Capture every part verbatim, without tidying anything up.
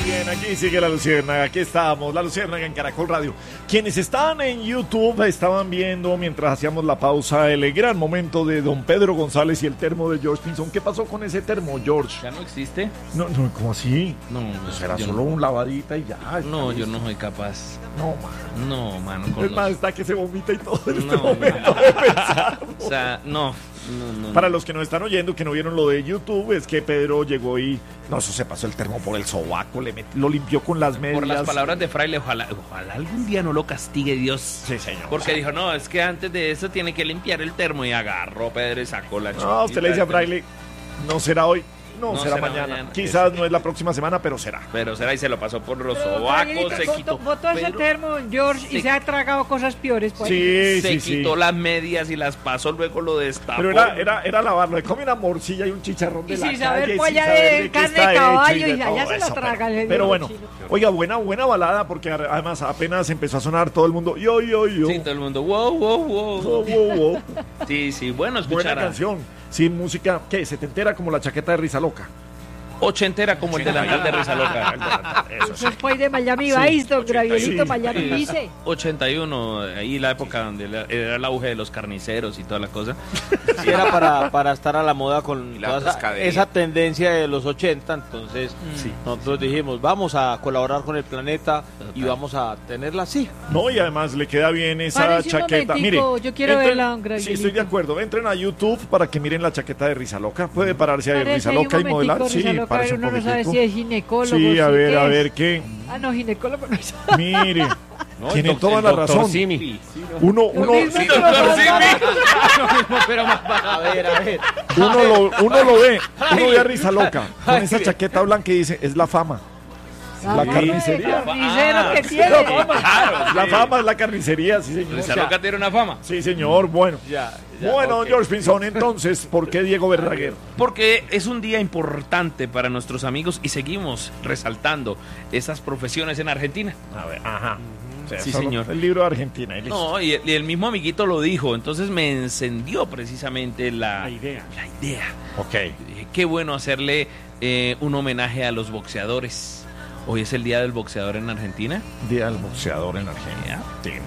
bien, aquí sigue la Luciérnaga, aquí estamos, la Luciérnaga en Caracol Radio. Quienes están en YouTube estaban viendo, mientras hacíamos la pausa, el gran momento de don Pedro González y el termo de George Pinzón. ¿Qué pasó con ese termo, George? ¿Ya no existe? No, no, ¿cómo así? No, pues era solo no. un lavadita y ya. No, yo no soy capaz. No, mano. No, mano. Con Es los... más, está que se vomita y todo en No, este momento de pensar. O sea, no. No, no, Para no. los que nos están oyendo, que no vieron lo de YouTube, es que Pedro llegó y... No, eso se pasó el termo por el sobaco, le met- lo limpió con las medias. Por las palabras de Fraile, ojalá, ojalá algún día no lo castigue Dios. Sí, señor. Porque dijo, no, es que antes de eso tiene que limpiar el termo. Y agarró Pedro y sacó la chiquita. No, usted le dice a Fraile, no será hoy, no, No será, será mañana. mañana. Quizás no es la próxima semana, pero será. Pero será y se lo pasó por los Pero, sobacos, Danielito, se botó- quitó. botó ese Pedro termo, George, y se- se ha tragado cosas peores. Pues. Sí, se sí, quitó sí. las medias y las pasó, luego lo destapó. Pero era, era, era lavarlo, le come una morcilla y un chicharrón de Y la sin saber calle, polla sin saber de qué carne está de hecho caballo, de y allá todo se lo eso, traga el Pero, viejo pero bueno, chino. oiga, buena, buena balada, porque además apenas empezó a sonar todo el mundo, yo, yo, yo. Sí, todo el mundo, wow, wow, wow. Wow, wow, wow. Sí, sí, bueno, Buena escuchar a canción. Sí, música, ¿qué? ¿Se te entera como la chaqueta de Risa Loca? ochentera como el delantal de Risa Loca. Eso sí. Eso fue de Miami Sí, Vice, don Gravielito, sí. Miami Vice. ochenta y uno, ahí la época donde la- era el auge de los carniceros y toda la cosa. Sí, era para, para estar a la moda con Y la toda esa, pescadería. esa tendencia de los ochenta, entonces Sí. nosotros dijimos, vamos a colaborar con el planeta y Total. vamos a tenerla así. No, y además le queda bien esa Párese un chaqueta. momentico, Mire, yo quiero entren- verla, don Sí, Gravielito. estoy de acuerdo. Entren a YouTube para que miren la chaqueta de Risa Loca. Puede pararse ahí Párese Risa ahí un Loca y modelar. momentico, Sí, Risa Loca, parece un uno no sabe poquitico. si es ginecólogo. Sí, a si ver, qué a es. ver qué. Ah, no, ginecólogo no es. Mire, No, tiene el doc- toda el la doctor razón. Simi. Uno, uno, mismo, sí, pero doctor más Simi. barato. Pero más para a ver, a ver. uno, lo, uno lo ve, uno ve a Risa Loca con esa chaqueta blanca y dice, es la fama. La fama de carnicería. carnicero Ah, que sí, tiene. claro, La sí. fama es la carnicería, sí, señor. Risa Loca tiene una fama. Sí, señor, bueno. Ya, ya, Bueno, ok. George Pinzón, entonces, ¿por qué Diego Verdaguer? Porque es un día importante para nuestros amigos y seguimos resaltando esas profesiones en Argentina. A ver, ajá. O sea, Sí, solo señor. El libro de Argentina. Y listo. No, y el, y el mismo amiguito lo dijo, entonces me encendió precisamente la, La idea. la idea. Ok. Dije, qué bueno hacerle eh, un homenaje a los boxeadores. Hoy es el día del boxeador en Argentina. Día del boxeador en Argentina.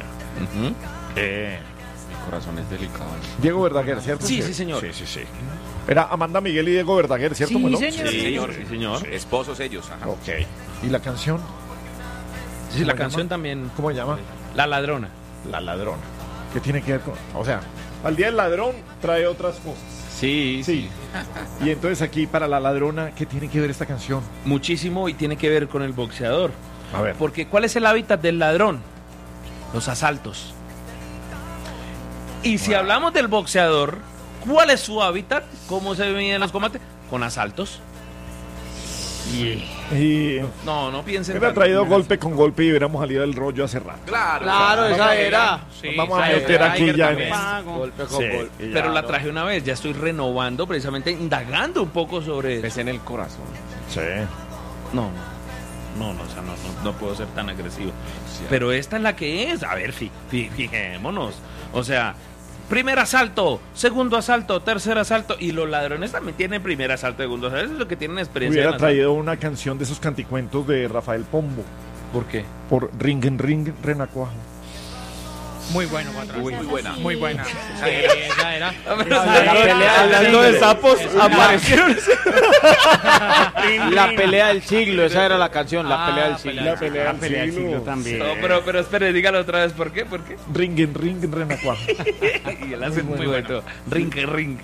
Ujú. Eh, Mi corazón es delicado. Diego Verdaguer, ¿cierto? Sí, sí, señor. Sí, sí, sí. Era Amanda Miguel y Diego Verdaguer, ¿cierto? Sí, Bueno, señor. Sí, señor, sí, señor. Esposos ellos, ajá. Ok. ¿Y la canción? Sí, la ¿Cómo canción llama? también. ¿Cómo se llama? La ladrona. La ladrona. ¿Qué tiene que ver con...? O sea, al día del ladrón trae otras cosas. Sí, Sí. Y entonces aquí, para la ladrona, ¿qué tiene que ver esta canción? Muchísimo y tiene que ver con el boxeador. A ver. Porque ¿cuál es el hábitat del ladrón? Los asaltos. Y si hablamos del boxeador, ¿cuál es su hábitat? ¿Cómo se miden los combates? Con asaltos. Y... No, no piensen. Me hubiera tanto. traído golpe con golpe y hubiéramos salido del rollo hace rato. Claro. Claro, esa era. Sí, Vamos a esa meter era. aquí Tiger ya también. en Golpe con Sí, golpe. y ya, Pero la ¿no? traje una vez, ya estoy renovando, precisamente indagando un poco sobre. Es en el corazón. Sí. No, no. No, no, o sea, no, no, no puedo ser tan agresivo. Pero esta es la que es. A ver, fi- fi- fijémonos. O sea, primer asalto, segundo asalto, tercer asalto. Y los ladrones también tienen primer asalto, segundo asalto. Eso es lo que tienen experiencia. Hubiera en asalto. traído una canción de esos canticuentos de Rafael Pombo ¿Por qué? por Ring en Ring Renacuajo. Muy bueno, patrón. Uy, muy buena. Muy buena. Sí, esa era. La pelea, hablando de sapos, aparecieron. La pelea del siglo, esa era la canción, la Ah, pelea del siglo. La pelea La del pelea del siglo. siglo también. No, pero, pero espere, dígalo otra vez. ¿Por qué? ¿Por qué? Ring en Ring Renacuajo. Y él hace muy, bueno. Ring, ring.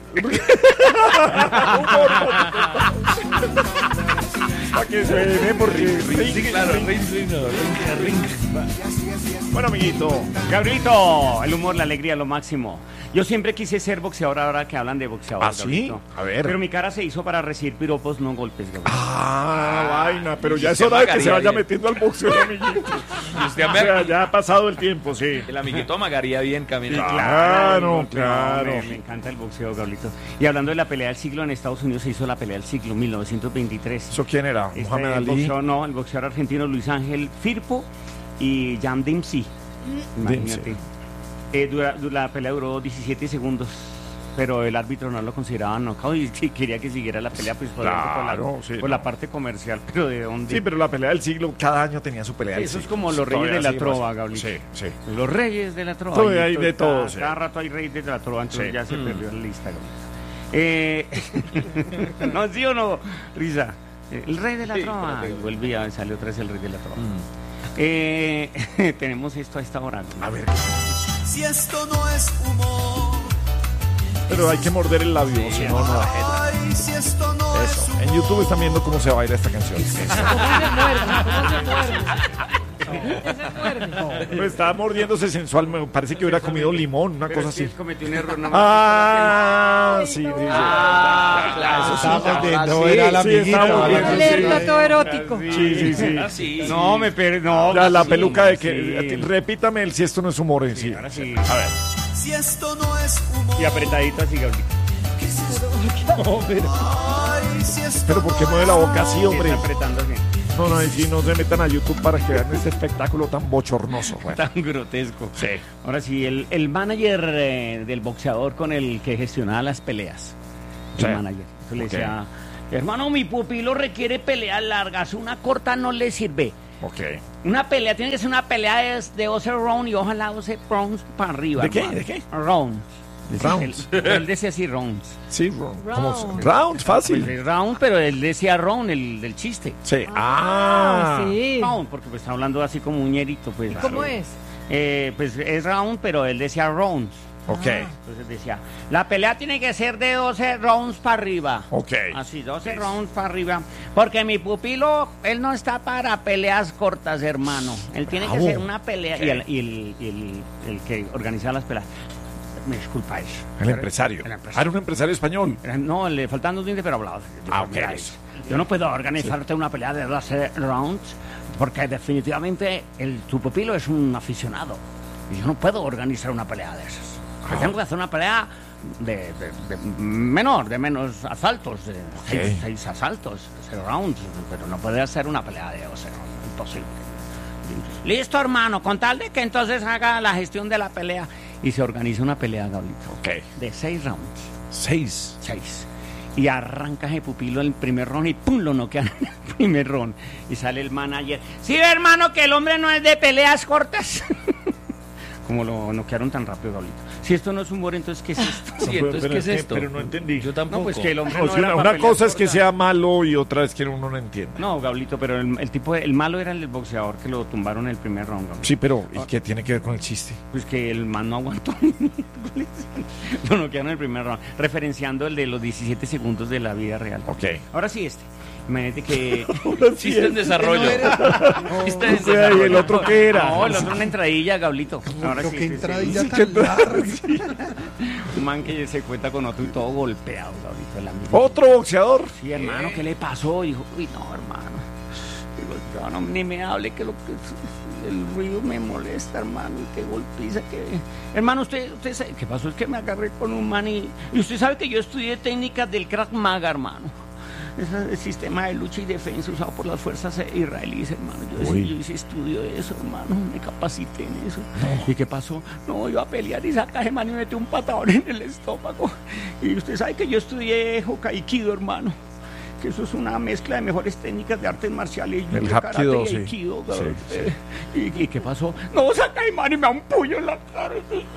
Para que suene porque ring, Sí, claro, ring. ring, ring, no, ring, ring. Bueno, amiguito. Gabrielito, el humor, la alegría, lo máximo. Yo siempre quise ser boxeador ahora que hablan de boxeador. ¿Ah, sí? Gabrielito. A ver. Pero mi cara se hizo para recibir piropos, no golpes, Gabrielito. Ah, vaina, pero y ya es se hora de que se amagaría vaya bien. metiendo al boxeo, amiguito. Y usted O sea, ya ha pasado el tiempo, sí. el amiguito amagaría bien caminando. Claro, el golpe, no, claro. Me, me encanta el boxeo, Gabrielito. Y hablando de la pelea del siglo, en Estados Unidos se hizo la pelea del siglo, mil novecientos veintitrés. ¿Eso quién era? Este, Muhammad el Ali. boxeador, no, el boxeador argentino Luis Ángel Firpo y Jan Dempsey. Imagínate. Dempsey. Eh, dura- du- la pelea duró diecisiete segundos. pero el árbitro no lo consideraba knockout y sí, quería que siguiera la pelea pues, por, Claro, por, la, sí, por no. la parte comercial, pero ¿de dónde? Sí, pero la pelea del siglo, cada año tenía su pelea Sí, del eso es siglo. como los reyes Todavía de la sigue trova, pasando. Gabriel. Sí, sí. Los reyes de la trova. Todavía Ahí hay de cada- todo, sí. Cada rato hay reyes de la trova, entonces Sí. ya se Mm. perdió la lista. Gabriel. Eh, no, ¿sí o no, Risa? El rey de la Sí, trova. espérate, Y volvía, salió otra vez el rey de la trova. Mm. Eh, tenemos esto a esta hora. Gabriel. A ver, Si esto no es humor, pero hay que morder el labio, si no, no. ay, si esto no es Eso. humor. En YouTube están viendo cómo se baila esta canción. Eso. ¿Cómo se muerde? ¿Cómo se muerde? ¿Cómo se muerde? Pues está mordiéndose sensual, me parece que hubiera comido limón, una Pero cosa es que así. cometí un error. nada más. Ah, sí, sí, sí. Ah, claro, eso sí. Estaba mordiendo, sí, era la sí, amiguita. estaba la mordiendo, amiguita. El plato erótico. Sí, sí, sí. Ah, sí. No, me perdí. No, Ya, la sí, peluca de sí. que... Repítame el si esto no es humor en sí. Ahora sí. A ver. Si esto no es humor, Y apretadito así, Gabriel. ay, si esto Pero ¿por qué no mueve es la boca así, hombre? Está apretando así. No, no, y si no se metan a YouTube para que vean este espectáculo tan bochornoso. Bueno. Tan grotesco. Sí. Ahora sí, el, el manager eh, del boxeador con el que gestionaba las peleas. El Sí. manager. Entonces le Ok. decía, hermano, mi pupilo requiere peleas largas. Una corta no le sirve. Ok. Una pelea, tiene que ser una pelea de, de doce rounds y ojalá doce rounds para arriba. ¿De qué? hermano. ¿De qué? Rounds. Rounds. Él, él decía así rounds. Sí, round. ¿Cómo se- Round. Round, Pues fácil. es round, pero él decía round, el del chiste. Sí. Ah, Ah. sí. Round, porque pues está hablando así como un ñerito, pues. ¿Cómo es? Eh, pues es round, pero él decía rounds. Ok. Entonces decía, la pelea tiene que ser de doce rounds para arriba. Ok. Así, doce rounds para arriba. Porque mi pupilo, él no está para peleas cortas, hermano. Él tiene que Bravo. ser una pelea. Y, el, y, el, y el- el que organiza las peleas. Me disculpa eso. El empresario. El Ah, empresario. era un empresario español. No, le faltan dos dientes, pero hablaba. Ah, ok. Mira eso. Yo no puedo organizarte una pelea de doce rounds porque definitivamente el, tu pupilo es un aficionado. Y yo no puedo organizar una pelea de esas. Yo Ah. tengo que hacer una pelea de, de- de menor, de menos asaltos, de seis, seis asaltos, seis rounds, pero no puede hacer una pelea de doce rounds, imposible. Listo, hermano, con tal de que entonces haga la gestión de la pelea y se organiza una pelea, Gablito, Ok. de seis rounds. Seis. Seis. Y arranca ese pupilo el primer round y ¡pum! Lo noquean en el primer round. Y sale el manager. Sí, hermano, que el hombre no es de peleas cortas. Como lo noquearon tan rápido, Gablito. Si esto no es humor, entonces ¿qué es esto? Sí, pero- entonces, pero ¿qué es es que- esto? pero no entendí. Yo tampoco. No, pues que el hombre No, no si era una, para una peleas cosa es que cortas. sea malo y otra es que uno no entiende. No, Gablito, pero el, el tipo, de- el malo era el del boxeador que lo tumbaron en el primer round, Gablito. Sí, pero ¿y qué tiene que ver con el chiste? Pues que el man no aguantó. Lo noquearon en el primer round, referenciando el de los diecisiete segundos de la vida real. Ok. Ahora sí este. Imagínate que... Chiste en desarrollo. Chiste en O sea, ¿y desarrollo. el otro qué era? No, el otro una entradilla, Gablito. Ahora Pero sí, qué sí, sí. entradilla tan larga. Un man que se cuenta con otro y todo golpeado, Gablito. El amigo. ¿Otro boxeador? Sí, hermano, ¿qué le pasó? Dijo, uy, no, hermano. Digo, "No, no, ni me hable que lo que el ruido me molesta, hermano, y qué golpiza que... Hermano, usted, usted sabe, ¿qué pasó? Es que me agarré con un man y... Y usted sabe que yo estudié técnicas del Krav Maga, hermano. Ese es el sistema de lucha y defensa usado por las fuerzas israelíes, hermano. Yo, Uy. hice, yo hice estudio de eso, hermano. Me capacité en eso. ¿Y qué pasó? No, iba a pelear y saca ese man y metió un patadón en el estómago. Y usted sabe que yo estudié Hokaikido, hermano. Que eso es una mezcla de mejores técnicas de artes marciales. El judo, karate Hapkido, y sí. Aikido, Sí, cabrón. sí. Eh, ¿Y, ¿Y qué pasó? No, saca ese man y me da un puño en la cara.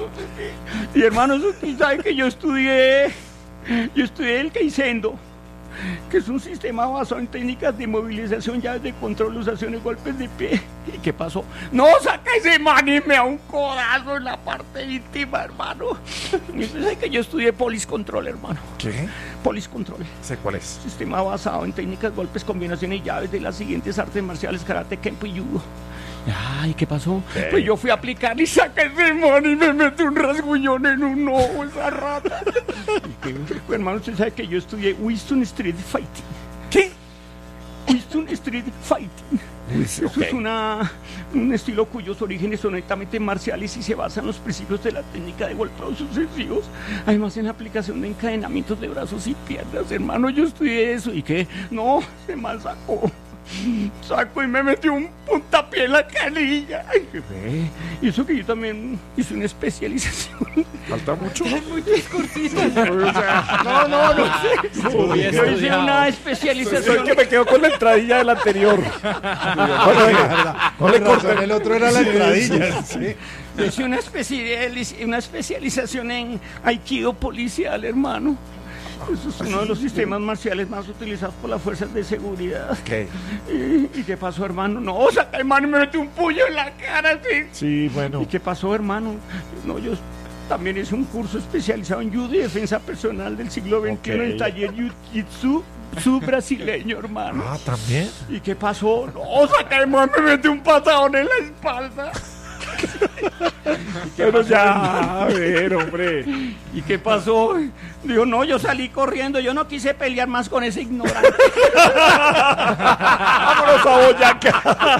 Y hermano, usted sabe que yo estudié... Yo estudié el Keisendo, que es un sistema basado en técnicas de movilización, llaves de control, usaciones, golpes de pie. ¿Y qué pasó? No, saca ese man y me da un codazo en la parte íntima, hermano. Y usted sabe que yo estudié Police Control, hermano. ¿Qué? Police Control. Sé cuál es. Sistema basado en técnicas, golpes, combinaciones y llaves de las siguientes artes marciales: karate, kempo y judo. Ay, ¿qué pasó? ¿Qué? Pues yo fui a aplicar y saca ese man y me mete un rasguñón en un ojo, esa rata. ¿Y qué? Pues, hermano, usted sabe que yo estudié Winston Street Fighting. ¿Qué? Winston Street Fighting. Eso ok. es una, un estilo cuyos orígenes son netamente marciales y se basa en los principios de la técnica de golpeos sucesivos. Además, en la aplicación de encadenamientos de brazos y piernas. Hermano, yo estudié eso. ¿Y qué? No, se mal sacó. saco y me metió un puntapié en la canilla. Ay, qué fe. Y eso que yo también hice una especialización. Falta mucho. Muchos cursitos. O sea, no, no, no sé. Muy Yo hice estudiado. una Soy especialización. que me quedo con la entradilla del anterior. Bueno, venga, no le corten. El otro era la entradilla. Sí. Yo hice una, especializ- una especialización en Aikido policial, hermano. Eso es uno de los sistemas marciales más utilizados por las fuerzas de seguridad. ¿Qué? ¿Y, y qué pasó, hermano? No, saca, hermano, y me metió un puño en la cara, sí. Sí, bueno. ¿Y qué pasó, hermano? No, yo también hice un curso especializado en judo y defensa personal del siglo veintiuno Ok. en el taller Jiu-Jitsu su brasileño, hermano. Ah, ¿también? ¿Y qué pasó? No, saca, hermano, me metió un patadón en la espalda. Pero ya, a ver, hombre. ¿Y qué pasó? Digo, no, yo salí corriendo, yo no quise pelear más con ese ignorante. Vámonos a Boyacá.